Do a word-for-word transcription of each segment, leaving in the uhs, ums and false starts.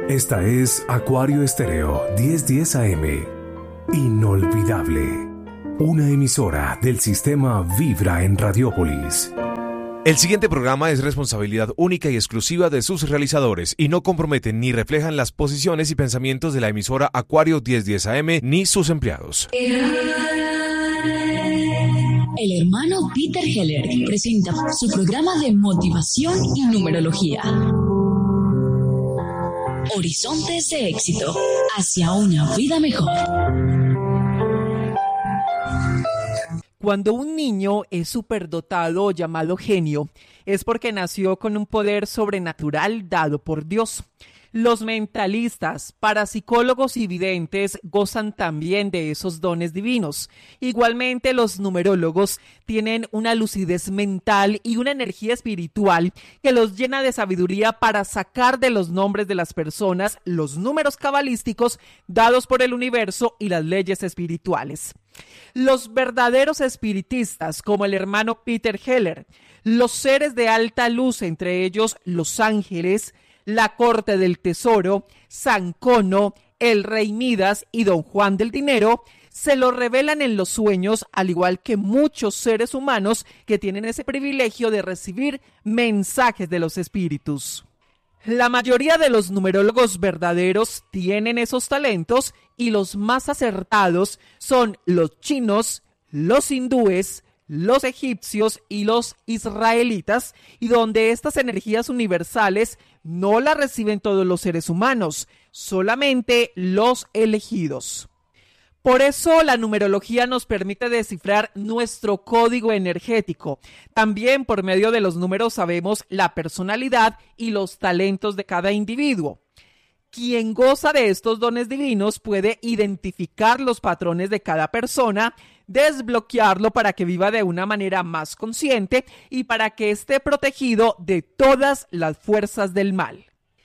Esta es Acuario Estéreo diez diez A M. Inolvidable. Una emisora del sistema Vibra en Radiópolis. El siguiente programa es responsabilidad única y exclusiva de sus realizadores y no comprometen ni reflejan las posiciones y pensamientos de la emisora Acuario diez diez A M ni sus empleados. El hermano Peter Heller presenta su programa de motivación y numerología. Horizontes de éxito hacia una vida mejor. Cuando un niño es superdotado o llamado genio, es porque nació con un poder sobrenatural dado por Dios. Los mentalistas, parapsicólogos y videntes gozan también de esos dones divinos. Igualmente, los numerólogos tienen una lucidez mental y una energía espiritual que los llena de sabiduría para sacar de los nombres de las personas los números cabalísticos dados por el universo y las leyes espirituales. Los verdaderos espiritistas, como el hermano Peter Heller, los seres de alta luz, entre ellos los ángeles, la corte del tesoro, San Cono, el rey Midas y don Juan del dinero, se lo revelan en los sueños, al igual que muchos seres humanos que tienen ese privilegio de recibir mensajes de los espíritus. La mayoría de los numerólogos verdaderos tienen esos talentos y los más acertados son los chinos, los hindúes, los egipcios y los israelitas, y donde estas energías universales no las reciben todos los seres humanos, solamente los elegidos. Por eso la numerología nos permite descifrar nuestro código energético. También por medio de los números sabemos la personalidad y los talentos de cada individuo. Quien goza de estos dones divinos puede identificar los patrones de cada persona, desbloquearlo para que viva de una manera más consciente y para que esté protegido de todas las fuerzas del mal.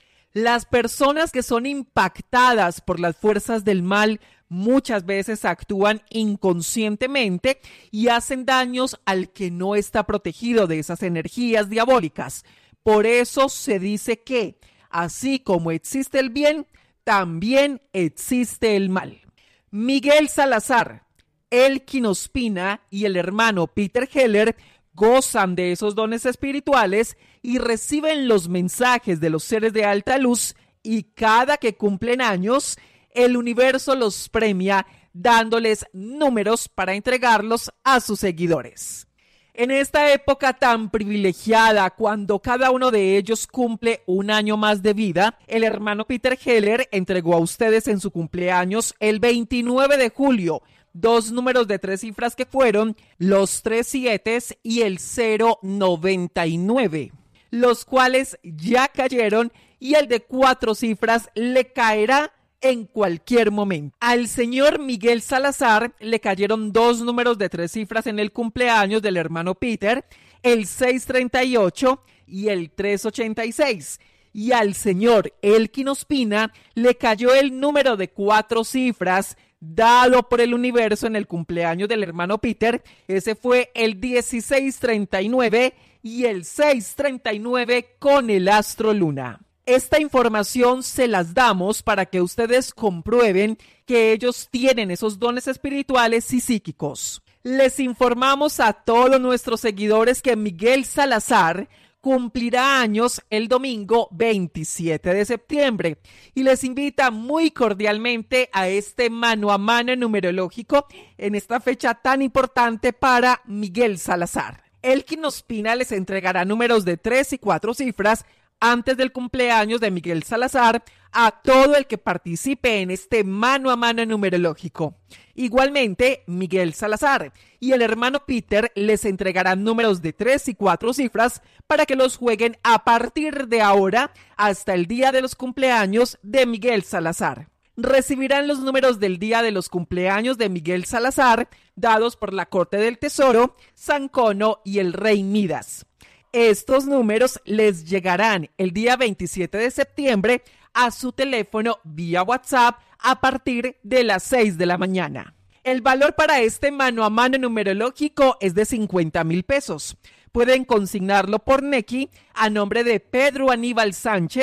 Las personas que son impactadas por las fuerzas del mal muchas veces actúan inconscientemente y hacen daños al que no está protegido de esas energías diabólicas. Por eso se dice que, así como existe el bien, también existe el mal. Miguel Salazar, Elkin Ospina y el hermano Peter Heller gozan de esos dones espirituales y reciben los mensajes de los seres de alta luz, y cada que cumplen años, el universo los premia dándoles números para entregarlos a sus seguidores. En esta época tan privilegiada, cuando cada uno de ellos cumple un año más de vida, el hermano Peter Heller entregó a ustedes en su cumpleaños el veintinueve de julio dos números de tres cifras que fueron los tres siete y el cero noventa y nueve, los cuales ya cayeron, y el de cuatro cifras le caerá en cualquier momento. Al señor Miguel Salazar le cayeron dos números de tres cifras en el cumpleaños del hermano Peter, el seis treinta y ocho y el tres ochenta y seis. Y al señor Elkin Ospina le cayó el número de cuatro cifras dado por el universo en el cumpleaños del hermano Peter. Ese fue el dieciséis treinta y nueve y el seis treinta y nueve con el astro luna. Esta información se las damos para que ustedes comprueben que ellos tienen esos dones espirituales y psíquicos. Les informamos a todos nuestros seguidores que Miguel Salazar cumplirá años el domingo veintisiete de septiembre y les invita muy cordialmente a este mano a mano numerológico en esta fecha tan importante para Miguel Salazar. Elkin Ospina les entregará números de tres y cuatro cifras antes del cumpleaños de Miguel Salazar a todo el que participe en este mano a mano numerológico. Igualmente, Miguel Salazar y el hermano Peter les entregarán números de tres y cuatro cifras para que los jueguen a partir de ahora hasta el día de los cumpleaños de Miguel Salazar. Recibirán los números del día de los cumpleaños de Miguel Salazar dados por la corte del tesoro, San Cono y el rey Midas. Estos números les llegarán el día veintisiete de septiembre a su teléfono vía WhatsApp a partir de las seis de la mañana. El valor para este mano a mano numerológico es de cincuenta mil pesos. Pueden consignarlo por Nequi a nombre de Pedro Aníbal Sánchez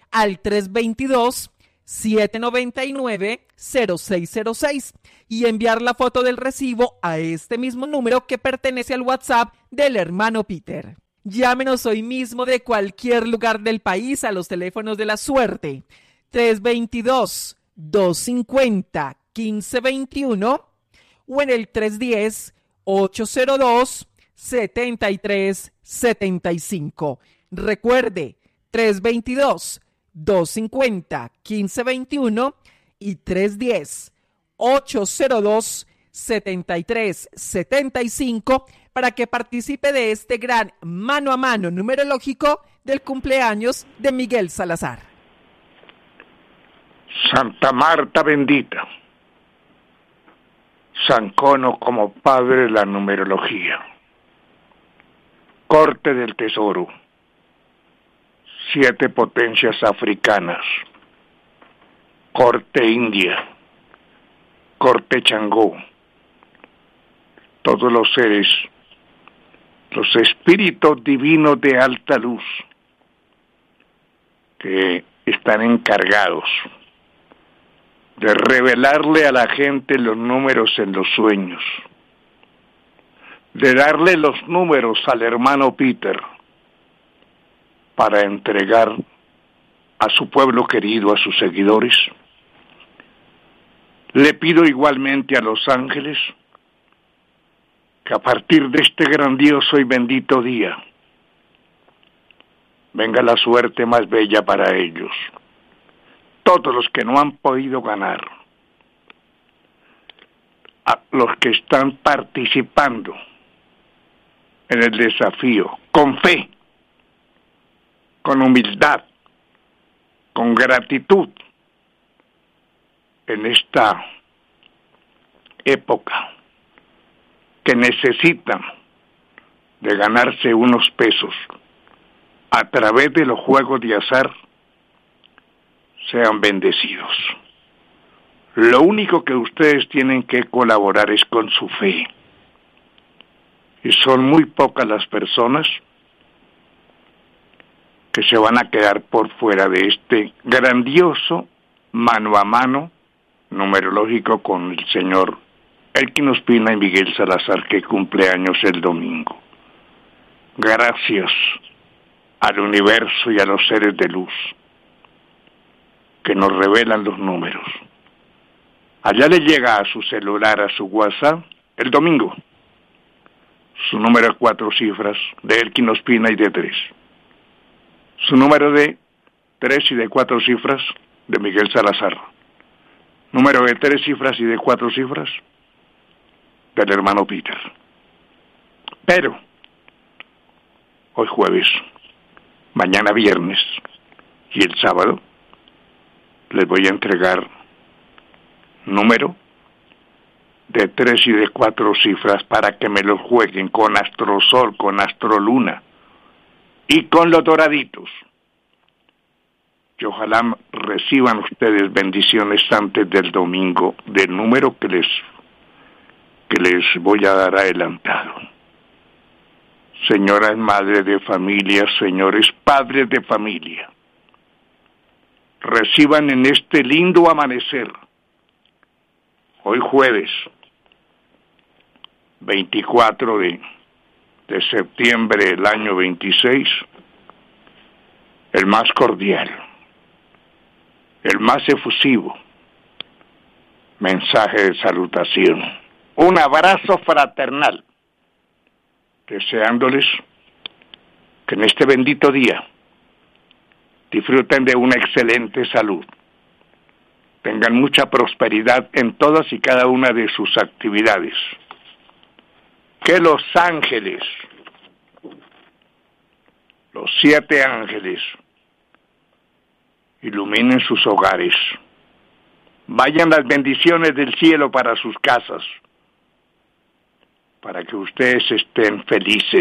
al tres dos dos, siete nueve nueve, cero seis cero seis y enviar la foto del recibo a este mismo número que pertenece al WhatsApp del hermano Peter. Llámenos hoy mismo de cualquier lugar del país a los teléfonos de la suerte tres dos dos, dos cinco cero, uno cinco dos uno o en el tres uno cero, ocho cero dos, siete tres siete cinco. Recuerde, tres dos dos, dos cinco cero, uno cinco dos uno y tres uno cero, ocho cero dos, siete tres siete cinco para que participe de este gran mano a mano numerológico del cumpleaños de Miguel Salazar. Santa Marta bendita, San Cono como padre de la numerología, Corte del Tesoro, siete potencias africanas, Corte India, Corte Changó, todos los seres, los espíritus divinos de alta luz que están encargados de revelarle a la gente los números en los sueños, de darle los números al hermano Peter para entregar a su pueblo querido, a sus seguidores. Le pido igualmente a los ángeles que a partir de este grandioso y bendito día venga la suerte más bella para ellos. Todos los que no han podido ganar, a los que están participando en el desafío, con fe, con humildad, con gratitud, en esta época que necesitan de ganarse unos pesos a través de los juegos de azar, sean bendecidos. Lo único que ustedes tienen que colaborar es con su fe. Y son muy pocas las personas que se van a quedar por fuera de este grandioso mano a mano numerológico con el señor Elkin Ospina y Miguel Salazar, que cumple años el domingo. Gracias al universo y a los seres de luz que nos revelan los números. Allá le llega a su celular, a su WhatsApp, el domingo, su número de cuatro cifras de Elkin Ospina y de tres. Su número de tres y de cuatro cifras de Miguel Salazar. Número de tres cifras y de cuatro cifras del hermano Peter. Pero hoy jueves, mañana viernes y el sábado les voy a entregar número de tres y de cuatro cifras para que me los jueguen con Astrosol, con Astroluna y con los doraditos. Que ojalá reciban ustedes bendiciones antes del domingo del número que les que les voy a dar adelantado. Señoras madres de familia, señores padres de familia, reciban en este lindo amanecer, hoy jueves, veinticuatro de, de septiembre del año veintiséis, el más cordial, el más efusivo mensaje de salutación, un abrazo fraternal, deseándoles que en este bendito día disfruten de una excelente salud, tengan mucha prosperidad en todas y cada una de sus actividades, que los ángeles, los siete ángeles, iluminen sus hogares, vayan las bendiciones del cielo para sus casas, para que ustedes estén felices,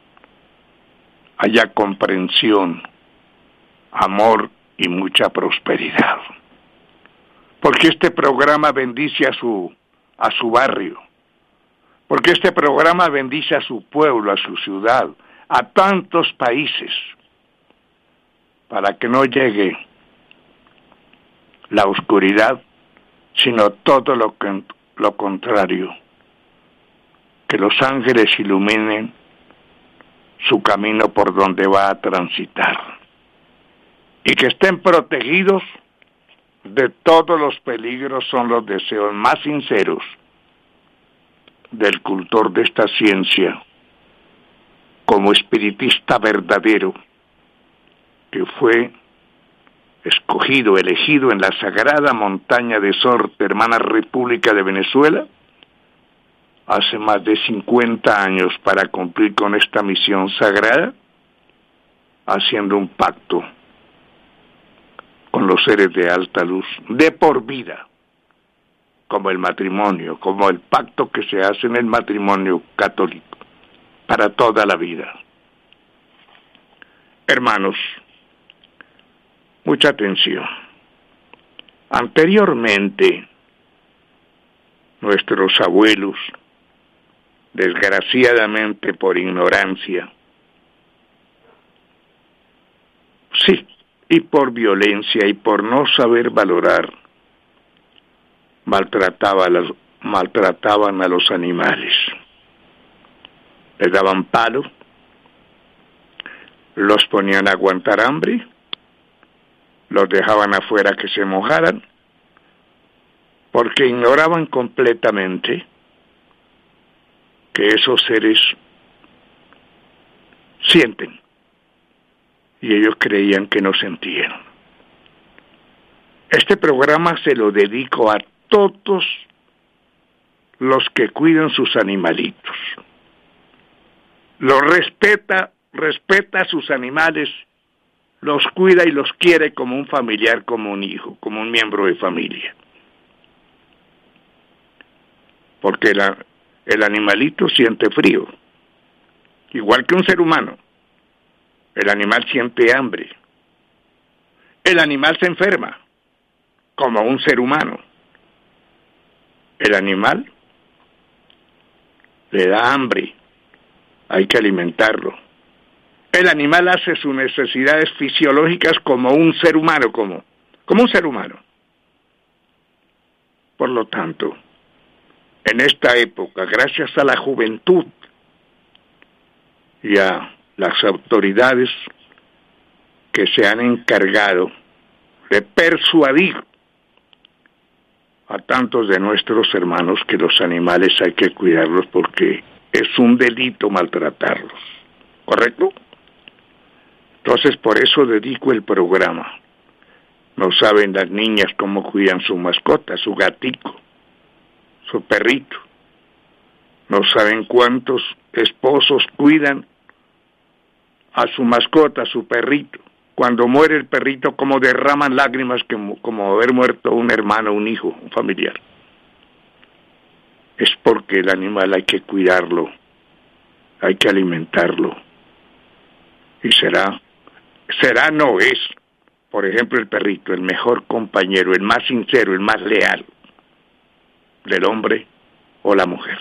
haya comprensión, amor y mucha prosperidad. Porque este programa bendice a su, a su barrio, porque este programa bendice a su pueblo, a su ciudad, a tantos países, para que no llegue la oscuridad, sino todo lo, que, lo contrario. Que los ángeles iluminen su camino por donde va a transitar. Y que estén protegidos de todos los peligros son los deseos más sinceros del cultor de esta ciencia, como espiritista verdadero, que fue escogido, elegido en la sagrada montaña de Sorte, hermana República de Venezuela, hace más de cincuenta años para cumplir con esta misión sagrada, haciendo un pacto con los seres de alta luz, de por vida, como el matrimonio, como el pacto que se hace en el matrimonio católico, para toda la vida. Hermanos, mucha atención. Anteriormente, nuestros abuelos, desgraciadamente por ignorancia, sí, y por violencia y por no saber valorar, maltrataba a los, maltrataban a los animales. Les daban palo, los ponían a aguantar hambre, los dejaban afuera que se mojaran, porque ignoraban completamente que esos seres sienten, y ellos creían que no sentían. Este programa se lo dedico a todos los que cuidan sus animalitos. Los respeta, respeta a sus animales, los cuida y los quiere como un familiar, como un hijo, como un miembro de familia. Porque la, el animalito siente frío, igual que un ser humano. El animal siente hambre. El animal se enferma, como un ser humano. El animal le da hambre, hay que alimentarlo. El animal hace sus necesidades fisiológicas como un ser humano, como, como un ser humano. Por lo tanto, en esta época, gracias a la juventud y a las autoridades que se han encargado de persuadir a tantos de nuestros hermanos que los animales hay que cuidarlos porque es un delito maltratarlos, ¿correcto? Entonces por eso dedico el programa. No saben las niñas cómo cuidan su mascota, su gatico, su perrito. No saben cuántos esposos cuidan a su mascota, a su perrito. Cuando muere el perrito, como derraman lágrimas, como, como haber muerto un hermano, un hijo, un familiar. Es porque el animal hay que cuidarlo, hay que alimentarlo. Y será, será no es, por ejemplo, el perrito, el mejor compañero, el más sincero, el más leal del hombre o la mujer.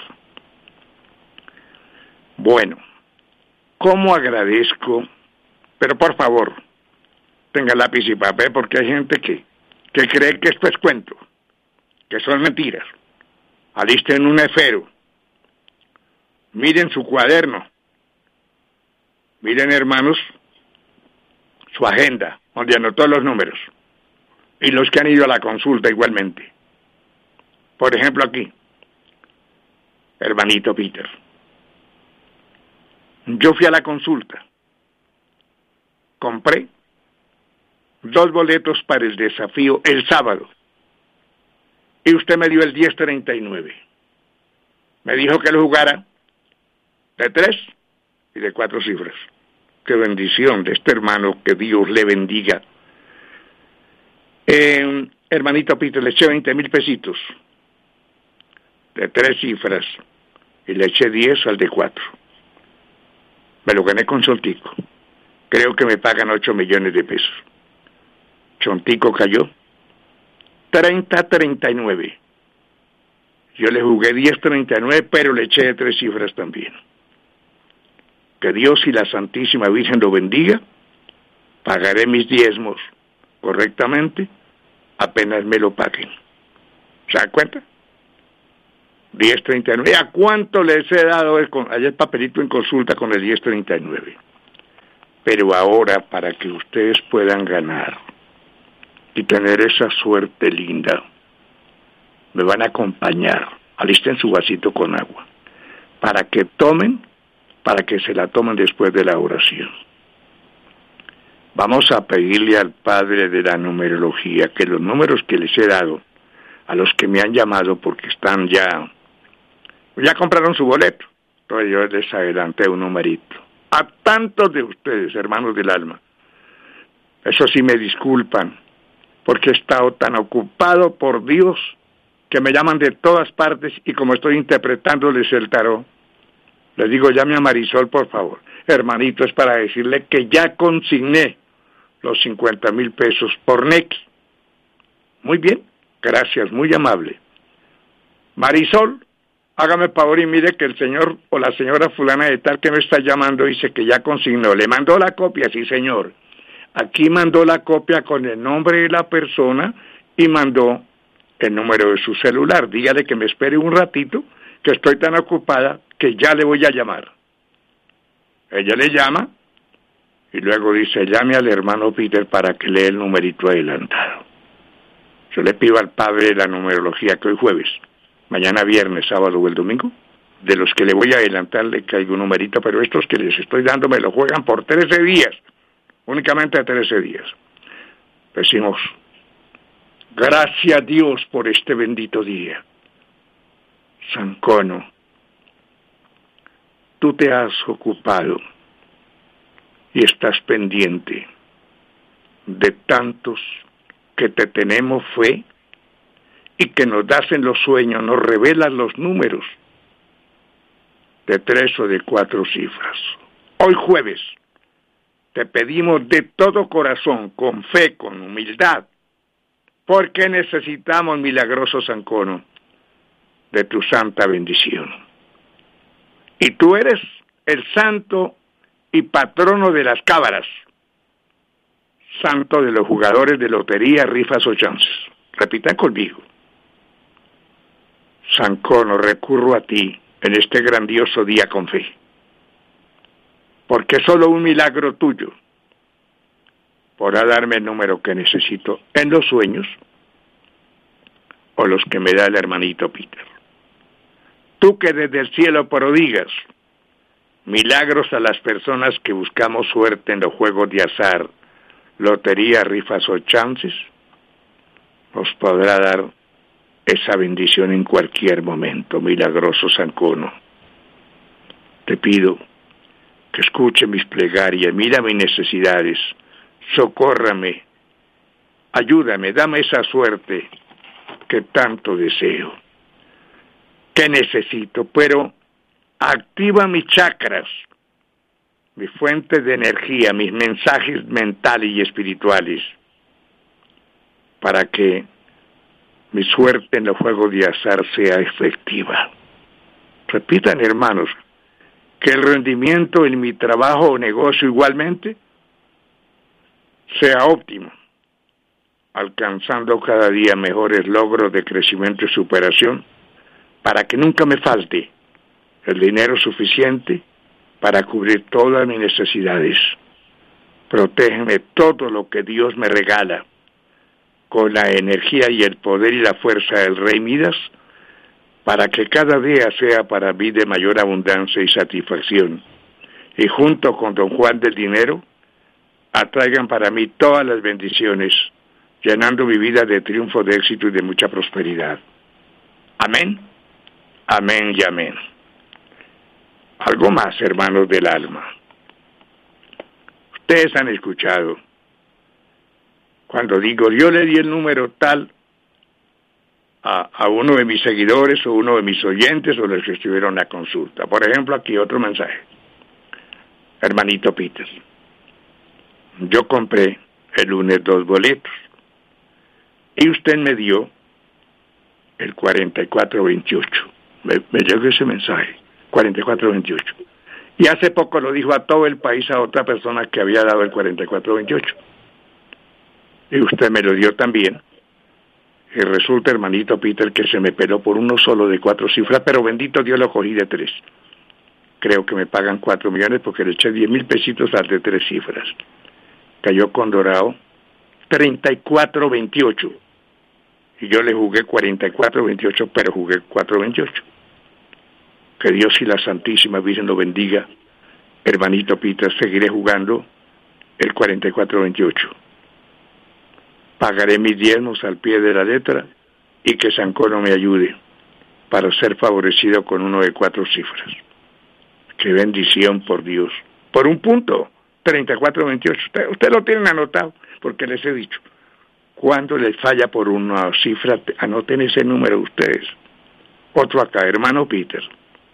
Bueno, ¿cómo agradezco? Pero por favor, tenga lápiz y papel, porque hay gente que, que cree que esto es cuento, que son mentiras. Alisten un esfero, miren su cuaderno, miren, hermanos, su agenda, donde anotó los números, y los que han ido a la consulta igualmente. Por ejemplo aquí, hermanito Peter. Yo fui a la consulta, compré dos boletos para el desafío el sábado, y usted me dio el diez treinta y nueve. Me dijo que lo jugara de tres y de cuatro cifras. Qué bendición de este hermano, que Dios le bendiga. Eh, hermanito Peter, le eché veinte mil pesitos de tres cifras y le eché diez al de cuatro. Me lo gané con Chontico. Creo que me pagan ocho millones de pesos. Chontico cayó treinta treinta y nueve. Yo le jugué diez treinta y nueve, pero le eché de tres cifras también. Que Dios y la Santísima Virgen lo bendiga. Pagaré mis diezmos correctamente apenas me lo paguen. ¿Se dan cuenta? diez treinta y nueve. ¿A cuánto les he dado el, ayer papelito en consulta con el diez treinta y nueve? Pero ahora, para que ustedes puedan ganar y tener esa suerte linda, me van a acompañar. Alisten su vasito con agua, para que tomen, para que se la tomen después de la oración. Vamos a pedirle al Padre de la numerología que los números que les he dado, a los que me han llamado porque están ya, ya compraron su boleto, entonces yo les adelanté un numerito. A tantos de ustedes, hermanos del alma, eso sí me disculpan, porque he estado tan ocupado por Dios, que me llaman de todas partes, y como estoy interpretándoles el tarot, les digo, llame a Marisol, por favor. Hermanito, es para decirle que ya consigné los cincuenta mil pesos por Nequi. Muy bien, gracias, muy amable. Marisol, hágame favor y mire que el señor o la señora fulana de tal que me está llamando dice que ya consignó. Le mandó la copia, sí señor. Aquí mandó la copia con el nombre de la persona y mandó el número de su celular. Dígale que me espere un ratito, que estoy tan ocupada que ya le voy a llamar. Ella le llama y luego dice, llame al hermano Peter para que lea el numerito adelantado. Yo le pido al Padre de la numerología que hoy jueves, mañana viernes, sábado o el domingo, de los que le voy a adelantar le caigo un numerito, pero estos que les estoy dando me lo juegan por trece días, únicamente trece días. Decimos, gracias a Dios por este bendito día. Sancono, tú te has ocupado y estás pendiente de tantos que te tenemos fe y que nos das en los sueños, nos revelas los números de tres o de cuatro cifras. Hoy jueves te pedimos de todo corazón, con fe, con humildad, porque necesitamos, milagroso Sancono, de tu santa bendición. Y tú eres el santo y patrono de las cábalas, santo de los jugadores de lotería, rifas o chances. Repitan conmigo. Sancono, recurro a ti en este grandioso día con fe, porque solo un milagro tuyo podrá darme el número que necesito en los sueños o los que me da el hermanito Peter. Tú que desde el cielo prodigas milagros a las personas que buscamos suerte en los juegos de azar, lotería, rifas o chances, nos podrá dar esa bendición en cualquier momento, milagroso Sancono. Te pido que escuche mis plegarias, mira mis necesidades, socórrame, ayúdame, dame esa suerte que tanto deseo, que necesito, pero activa mis chakras, mi fuente de energía, mis mensajes mentales y espirituales, para que mi suerte en los juegos de azar sea efectiva. Repitan, hermanos, que el rendimiento en mi trabajo o negocio igualmente sea óptimo, alcanzando cada día mejores logros de crecimiento y superación, para que nunca me falte el dinero suficiente para cubrir todas mis necesidades. Protégeme todo lo que Dios me regala, con la energía y el poder y la fuerza del Rey Midas, para que cada día sea para mí de mayor abundancia y satisfacción, y junto con Don Juan del Dinero, atraigan para mí todas las bendiciones, llenando mi vida de triunfo, de éxito y de mucha prosperidad. Amén, amén y amén. Algo más, hermanos del alma. Ustedes han escuchado cuando digo, yo le di el número tal a, a uno de mis seguidores o uno de mis oyentes o los que estuvieron en la consulta. Por ejemplo, aquí otro mensaje. Hermanito Peter, yo compré el lunes dos boletos y usted me dio el cuarenta y cuatro veintiocho. Me, me llegó ese mensaje, cuarenta y cuatro veintiocho. Y hace poco lo dijo a todo el país a otra persona que había dado el cuarenta y cuatro veintiocho. Y usted me lo dio también Y resulta, hermanito Peter, que se me peló por uno solo de cuatro cifras, pero bendito Dios lo cogí de tres. Creo que me pagan cuatro millones porque le eché diez mil pesitos al de tres cifras. Cayó con Dorado treinta y cuatro veintiocho. Y yo le jugué cuarenta y cuatro veintiocho, pero jugué cuatro veintiocho. Que Dios y la Santísima Virgen lo bendiga. Hermanito Peter, seguiré jugando el cuarenta y cuatro veintiocho. Pagaré mis diezmos al pie de la letra y que San Cono me ayude para ser favorecido con uno de cuatro cifras. Qué bendición, por Dios. Por un punto, treinta y cuatro veintiocho. Usted, usted lo tienen anotado, porque les he dicho. Cuando les falla por una cifra, anoten ese número ustedes. Otro acá, hermano Peter.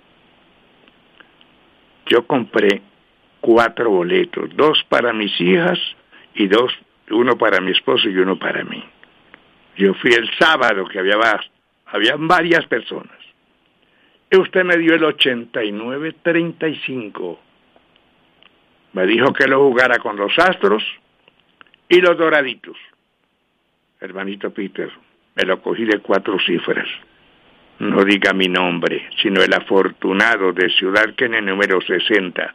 Yo compré cuatro boletos, dos para mis hijas y dos, uno para mi esposo y uno para mí. Yo fui el sábado, que había, había varias personas. Y usted me dio el ochenta y nueve treinta y cinco. Me dijo que lo jugara con los Astros y los Doraditos. Hermanito Peter, me lo cogí de cuatro cifras. No diga mi nombre, sino el afortunado de Ciudad Kennedy número sesenta.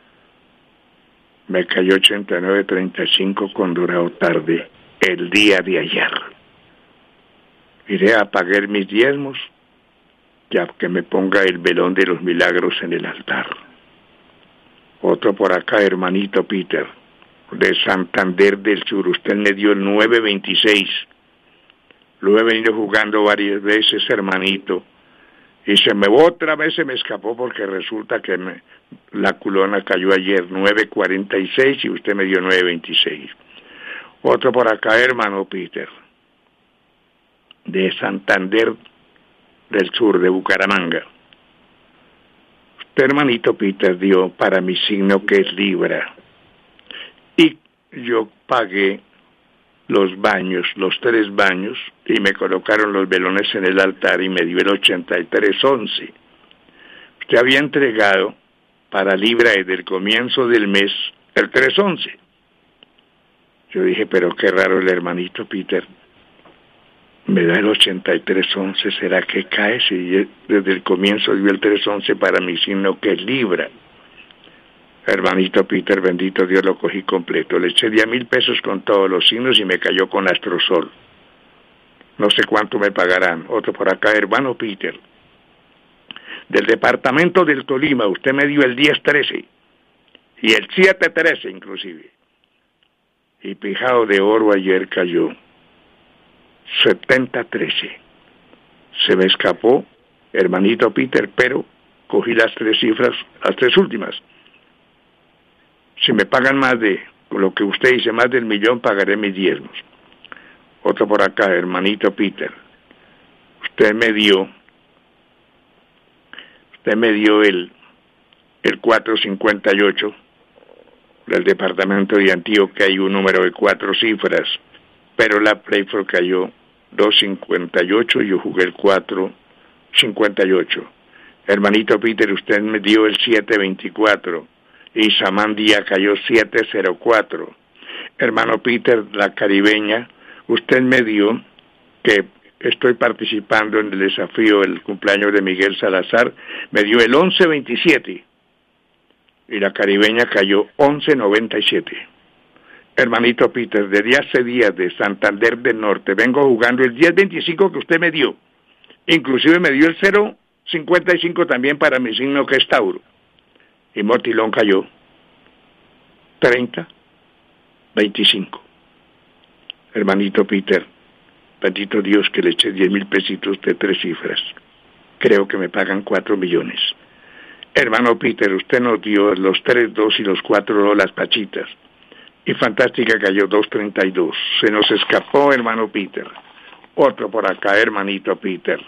Me cayó ochenta y nueve treinta y cinco con Dorado tarde, el día de ayer. Iré a pagar mis diezmos, ya que me ponga el velón de los milagros en el altar. Otro por acá, hermanito Peter, de Santander del Sur. Usted me dio el nueve veintiséis. Lo he venido jugando varias veces, hermanito. Y se me otra vez se me escapó porque resulta que me, la culona cayó ayer, nueve cuarenta y seis, y usted me dio nueve veintiséis. Otro por acá, hermano Peter, de Santander del Sur, de Bucaramanga. Usted, hermanito Peter, dio para mi signo, que es Libra. Y yo pagué los baños, los tres baños, y me colocaron los velones en el altar y me dio el ochenta y tres once. Usted había entregado para Libra desde el comienzo del mes el tres once. Yo dije, pero qué raro el hermanito Peter. Me da el ochenta y tres once, ¿será que cae? Si desde el comienzo dio el tres once para mi signo, que es Libra. Hermanito Peter, bendito Dios, lo cogí completo. Le eché diez mil pesos con todos los signos y me cayó con Astrosol. No sé cuánto me pagarán. Otro por acá, hermano Peter, del departamento del Tolima. Usted me dio el diez trece y el siete trece inclusive. Y Pijao de Oro ayer cayó setenta trece. Se me escapó, hermanito Peter, pero cogí las tres cifras, las tres últimas. Si me pagan más de lo que usted dice, más del millón, pagaré mis diezmos. Otro por acá, hermanito Peter. Usted me dio, usted me dio el, el cuatrocientos cincuenta y ocho del departamento de Antioquia, hay un número de cuatro cifras, pero la Playford cayó doscientos cincuenta y ocho y yo jugué el cuatrocientos cincuenta y ocho. Hermanito Peter, usted me dio el setecientos veinticuatro. Y Samandía cayó setecientos cuatro. Hermano Peter, la caribeña, usted me dio, que estoy participando en el desafío del cumpleaños de Miguel Salazar, me dio el once veintisiete. Y la caribeña cayó once noventa y siete. Hermanito Peter, desde hace días de Santander del Norte, vengo jugando el diez veinticinco que usted me dio. Inclusive me dio el cero cincuenta y cinco también para mi signo, que es Tauro. Y Motilón cayó treinta veinticinco. Hermanito Peter, bendito Dios, que le eché diez mil pesitos de tres cifras. Creo que me pagan cuatro millones. Hermano Peter, usted nos dio los tres dos y los cuatro dos, las pachitas. Y Fantástica cayó dos treinta y dos. Se nos escapó, hermano Peter. Otro por acá, hermanito Peter,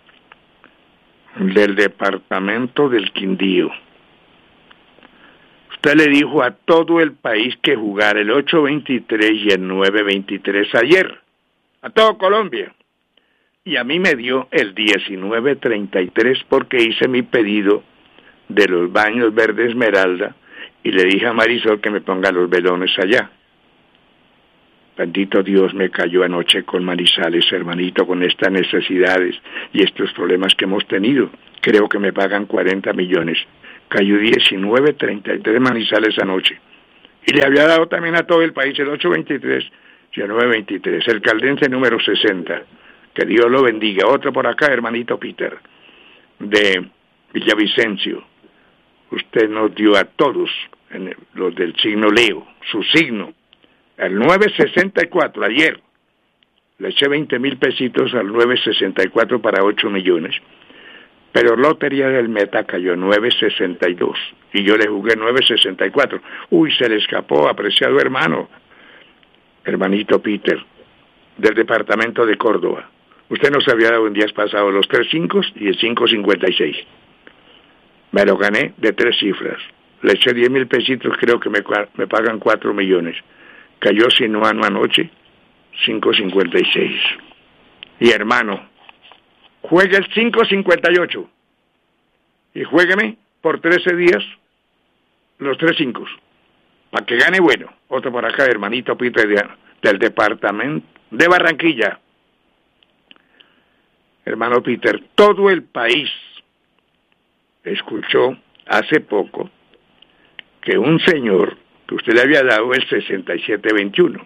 del departamento del Quindío. Usted le dijo a todo el país que jugara el ocho veintitrés y el nueve veintitrés ayer, a todo Colombia. Y a mí me dio el diecinueve treinta y tres porque hice mi pedido de los baños verde esmeralda y le dije a Marisol que me ponga los velones allá. Bendito Dios, me cayó anoche con Manizales, hermanito, con estas necesidades y estos problemas que hemos tenido. Creo que me pagan cuarenta millones. Cayó diecinueve treinta y tres Manizales anoche. Y le había dado también a todo el país el ocho veintitrés y el nueve veintitrés. El caldense número sesenta. Que Dios lo bendiga. Otro por acá, hermanito Peter, de Villavicencio. Usted nos dio a todos, en el, los del signo Leo, su signo, el nueve sesenta y cuatro, ayer. Le eché veinte mil pesitos al nueve sesenta y cuatro para ocho millones. Pero Lotería del Meta cayó nueve sesenta y dos y yo le jugué nueve sesenta y cuatro. Uy, se le escapó, apreciado hermano, hermanito Peter, del departamento de Córdoba. Usted nos había dado en días pasados los tres cinco y el cinco cincuenta y seis. Me lo gané de tres cifras. Le eché diez mil pesitos, creo que me, me pagan cuatro millones. Cayó Sinuano anoche, cinco cincuenta y seis. Y hermano, juegue el cinco cincuenta y ocho y juégueme por trece días los tres cinco para que gane bueno. Otro por acá, hermanito Peter, de, del departamento de Barranquilla. Hermano Peter, todo el país escuchó hace poco que un señor que usted le había dado el sesenta y siete veintiuno,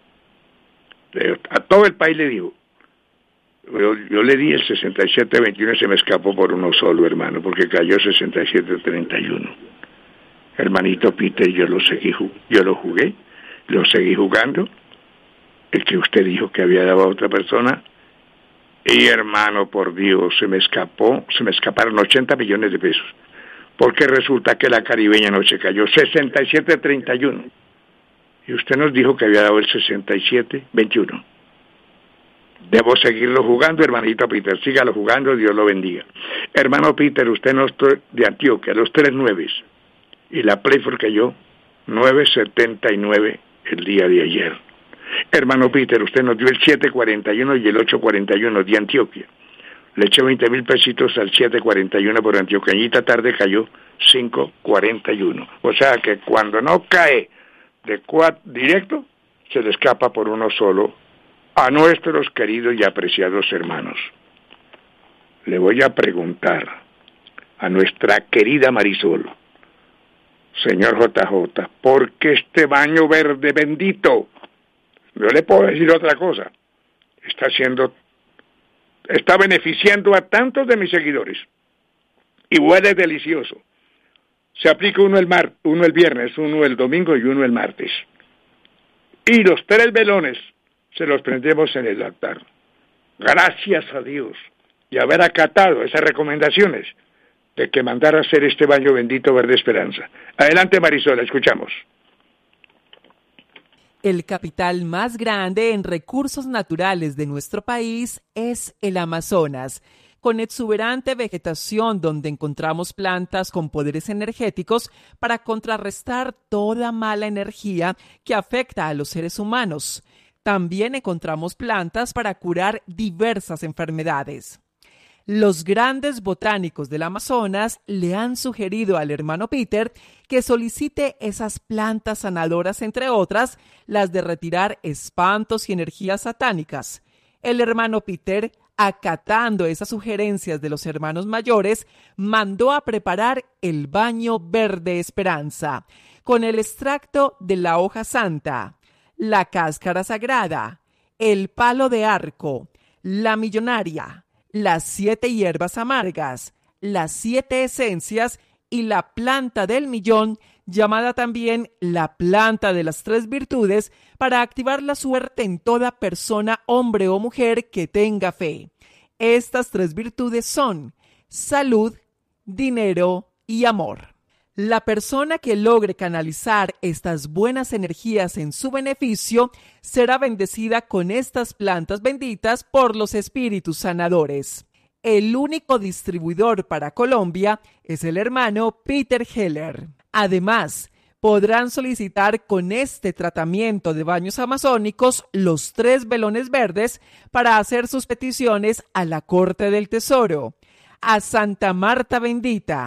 a todo el país le dijo. Yo, yo le di el sesenta y siete veintiuno y se me escapó por uno solo, hermano, porque cayó sesenta y siete treinta y uno. Hermanito Peter, yo lo seguí, yo lo jugué, lo seguí jugando, el que usted dijo que había dado a otra persona, y hermano, por Dios, se me escapó, se me escaparon ochenta millones de pesos, porque resulta que la caribeña anoche cayó sesenta y siete treinta y uno, y usted nos dijo que había dado el sesenta y siete veintiuno. Debo seguirlo jugando, hermanito Peter, sígalo jugando, Dios lo bendiga. Hermano Peter, usted nos de Antioquia, los tres nueves, y la Playford cayó nueve setenta y nueve el día de ayer. Hermano Peter, usted nos dio el siete cuarenta y uno y el ocho cuarenta y uno de Antioquia. Le eché veinte mil pesitos al siete cuarenta y uno por Antioquia, y esta tarde cayó cinco cuarenta y uno. O sea que cuando no cae de cuatro directo, se le escapa por uno solo a nuestros queridos y apreciados hermanos. Le voy a preguntar a nuestra querida Marisol, señor J J, ¿por qué este baño verde bendito? No le puedo decir otra cosa. Está haciendo, está beneficiando a tantos de mis seguidores. Y huele delicioso. Se aplica uno el mar, uno el viernes, uno el domingo y uno el martes. Y los tres velones se los prendemos en el altar. Gracias a Dios y haber acatado esas recomendaciones de que mandara hacer este baño bendito verde esperanza. Adelante, Marisol, escuchamos. El capital más grande en recursos naturales de nuestro país es el Amazonas, con exuberante vegetación donde encontramos plantas con poderes energéticos para contrarrestar toda mala energía que afecta a los seres humanos. También encontramos plantas para curar diversas enfermedades. Los grandes botánicos del Amazonas le han sugerido al hermano Peter que solicite esas plantas sanadoras, entre otras, las de retirar espantos y energías satánicas. El hermano Peter, acatando esas sugerencias de los hermanos mayores, mandó a preparar el baño verde esperanza, con el extracto de la hoja santa, la cáscara sagrada, el palo de arco, la millonaria, las siete hierbas amargas, las siete esencias y la planta del millón, llamada también la planta de las tres virtudes, para activar la suerte en toda persona, hombre o mujer que tenga fe. Estas tres virtudes son salud, dinero y amor. La persona que logre canalizar estas buenas energías en su beneficio será bendecida con estas plantas benditas por los espíritus sanadores. El único distribuidor para Colombia es el hermano Peter Heller. Además, podrán solicitar con este tratamiento de baños amazónicos los tres velones verdes para hacer sus peticiones a la Corte del Tesoro, a Santa Marta Bendita,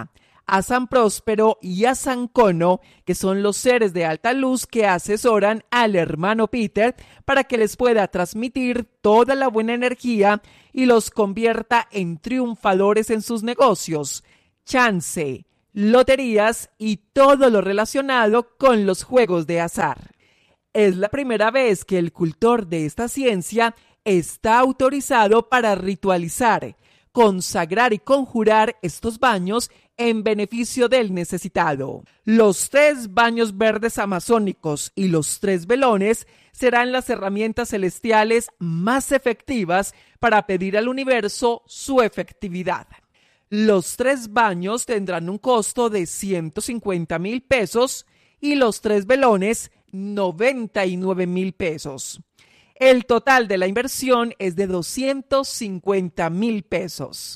a San Próspero y a San Cono, que son los seres de alta luz que asesoran al hermano Peter para que les pueda transmitir toda la buena energía y los convierta en triunfadores en sus negocios, chance, loterías y todo lo relacionado con los juegos de azar. Es la primera vez que el cultor de esta ciencia está autorizado para ritualizar, consagrar y conjurar estos baños en beneficio del necesitado. Los tres baños verdes amazónicos y los tres velones serán las herramientas celestiales más efectivas para pedir al universo su efectividad. Los tres baños tendrán un costo de ciento cincuenta mil pesos y los tres velones noventa y nueve mil pesos. El total de la inversión es de doscientos cincuenta mil pesos.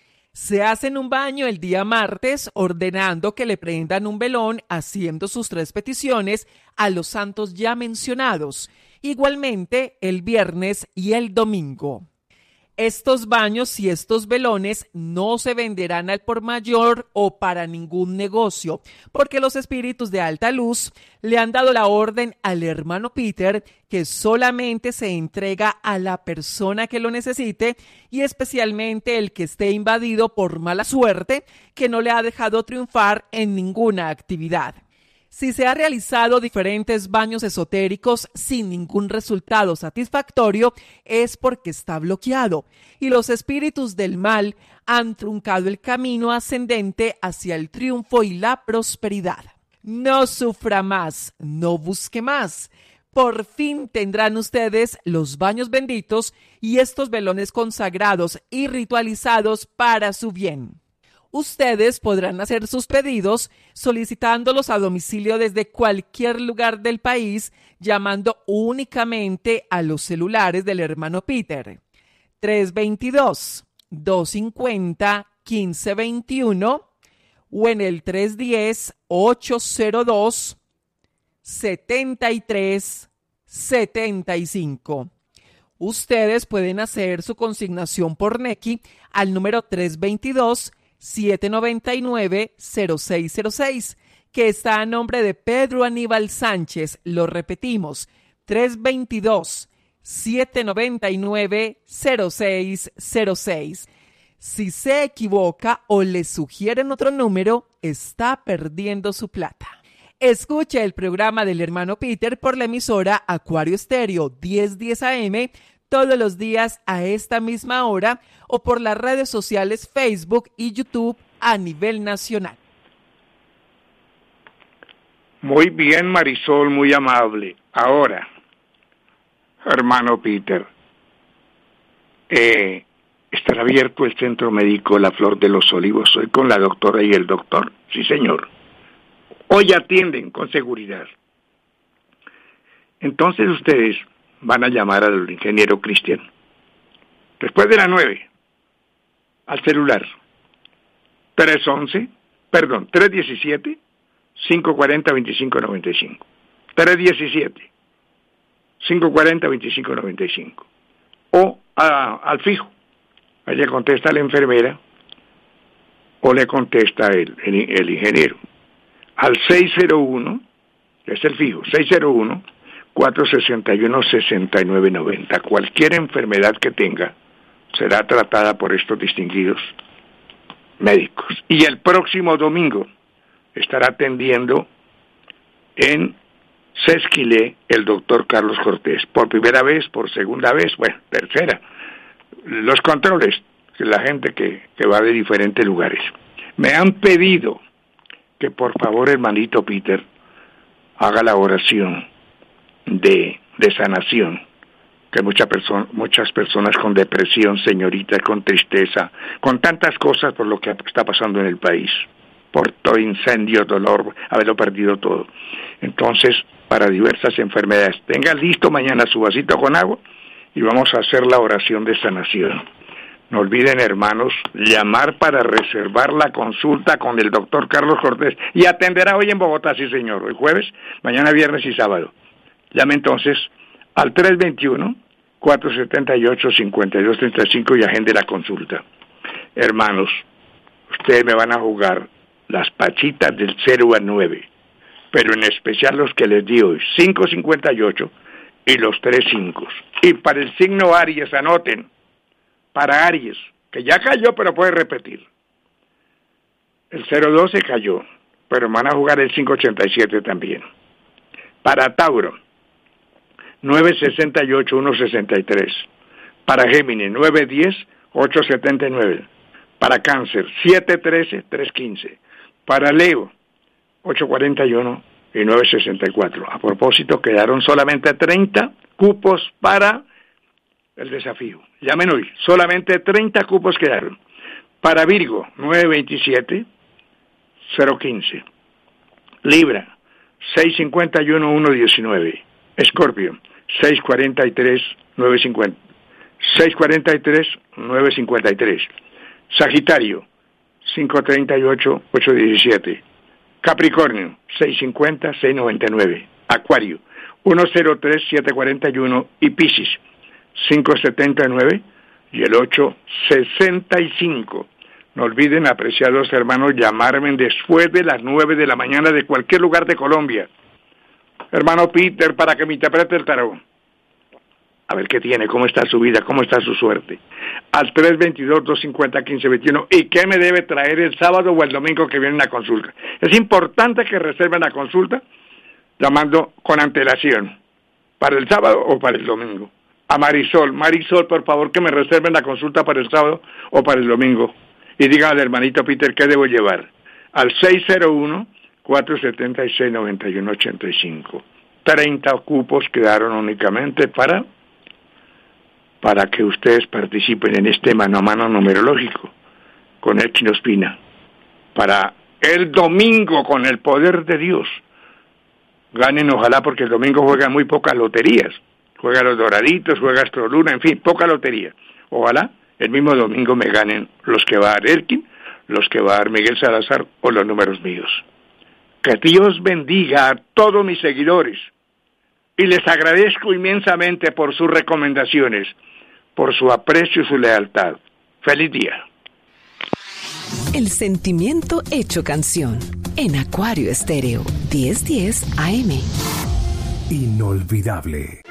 Se hacen un baño el día martes ordenando que le prendan un velón haciendo sus tres peticiones a los santos ya mencionados, igualmente el viernes y el domingo. Estos baños y estos velones no se venderán al por mayor o para ningún negocio, porque los espíritus de alta luz le han dado la orden al hermano Peter que solamente se entrega a la persona que lo necesite y especialmente el que esté invadido por mala suerte que no le ha dejado triunfar en ninguna actividad. Si se ha realizado diferentes baños esotéricos sin ningún resultado satisfactorio, es porque está bloqueado y los espíritus del mal han truncado el camino ascendente hacia el triunfo y la prosperidad. No sufra más, no busque más. Por fin tendrán ustedes los baños benditos y estos velones consagrados y ritualizados para su bien. Ustedes podrán hacer sus pedidos solicitándolos a domicilio desde cualquier lugar del país, llamando únicamente a los celulares del hermano Peter. tres dos dos, dos cinco cero, uno cinco dos uno o en el tres uno cero, ocho cero dos, siete tres siete cinco. Ustedes pueden hacer su consignación por Nequi al número tres dos dos, siete nueve nueve, cero seis cero seis, que está a nombre de Pedro Aníbal Sánchez. Lo repetimos, tres dos dos, siete nueve nueve, cero seis cero seis. Si se equivoca o le sugieren otro número, está perdiendo su plata. Escuche el programa del hermano Peter por la emisora Acuario Estéreo diez diez A M todos los días a esta misma hora o por las redes sociales Facebook y YouTube a nivel nacional. Muy bien, Marisol, muy amable. Ahora, hermano Peter, eh, ¿estará abierto el Centro Médico La Flor de los Olivos hoy con la doctora y el doctor? Sí, señor. Hoy atienden con seguridad. Entonces ustedes van a llamar al ingeniero Cristian después de las nueve al celular tres once, perdón, tres diecisiete, cinco cuarenta, veinticinco noventa y cinco, tres diecisiete, cinco cuarenta, veinticinco noventa y cinco, o a, al fijo. Ahí le contesta la enfermera o le contesta el, el, el ingeniero al seis cero uno, que es el fijo, seis cero uno, cuatro seis uno, seis nueve nueve cero. Cualquier enfermedad que tenga será tratada por estos distinguidos médicos. Y el próximo domingo estará atendiendo en Sesquilé el doctor Carlos Cortés. Por primera vez, por segunda vez, bueno, tercera. Los controles, la gente que, que va de diferentes lugares. Me han pedido que por favor, hermanito Peter, haga la oración de, de sanación, que mucha perso- muchas personas con depresión, señorita, con tristeza, con tantas cosas por lo que está pasando en el país, por todo incendio, dolor, haberlo perdido todo. Entonces, para diversas enfermedades, tenga listo mañana su vasito con agua y vamos a hacer la oración de sanación. No olviden, hermanos, llamar para reservar la consulta con el doctor Carlos Cortés. Y atenderá hoy en Bogotá, sí señor, el jueves, mañana viernes y sábado. Llame entonces al tres dos uno, cuatro siete ocho, cinco dos tres cinco y agende la consulta. Hermanos, ustedes me van a jugar las pachitas del cero al nueve, pero en especial los que les di hoy, cinco cincuenta y ocho y los tres cinco. Y para el signo Aries, anoten, para Aries, que ya cayó pero puede repetir. El cero doce cayó, pero van a jugar el cinco ochenta y siete también. Para Tauro, nueve sesenta y ocho, uno sesenta y tres. Para Géminis, nueve diez, ocho setenta y nueve. Para Cáncer, siete trece, tres quince. Para Leo, ocho cuarenta y uno y nueve sesenta y cuatro. A propósito, quedaron solamente treinta cupos para el desafío. Llamen hoy, solamente treinta cupos quedaron. Para Virgo, nueve veintisiete, cero quince. Libra, seis cincuenta y uno, uno diecinueve. Escorpio, seis cuarenta y tres, nueve cincuenta. seis cuarenta y tres, nueve cincuenta y tres. Sagitario, cinco treinta y ocho, ocho diecisiete. Capricornio, seis cincuenta, seis noventa y nueve. Acuario, uno cero tres, siete cuarenta y uno. Y Piscis, cinco setenta y nueve y el ocho sesenta y cinco. No olviden, apreciados hermanos, llamarme después de las nueve de la mañana de cualquier lugar de Colombia. Hermano Peter, para que me interprete el tarot. A ver qué tiene, cómo está su vida, cómo está su suerte. Al tres veintidós, dos cincuenta, quince veintiuno. ¿Y qué me debe traer el sábado o el domingo que viene la consulta? Es importante que reserven la consulta llamando con antelación, para el sábado o para el domingo. A Marisol, Marisol, por favor, que me reserven la consulta para el sábado o para el domingo. Y díganle al hermanito Peter qué debo llevar. Al seis cero uno, cuatro siete seis, nueve uno ocho cinco. treinta cupos quedaron únicamente para, para que ustedes participen en este mano a mano numerológico con Elkin Ospina. Para el domingo, con el poder de Dios, ganen ojalá, porque el domingo juegan muy pocas loterías. Juega los Doraditos, juega Astroluna, en fin, poca lotería. Ojalá el mismo domingo me ganen los que va a dar Elkin, los que va a dar Miguel Salazar o los números míos. Que Dios bendiga a todos mis seguidores y les agradezco inmensamente por sus recomendaciones, por su aprecio y su lealtad. ¡Feliz día! El sentimiento hecho canción en Acuario Estéreo diez diez A M. Inolvidable.